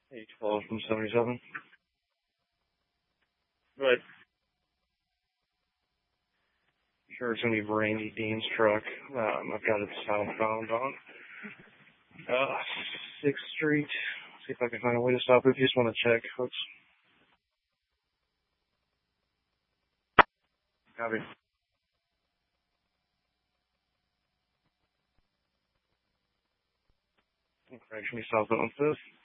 812 from 77. Right. Sure, it's gonna be Randy Dean's truck. I've got it southbound on 6th Street. See if I can find a way to stop it. If you just want to check, folks. Copy. Correction me southbound on 5th.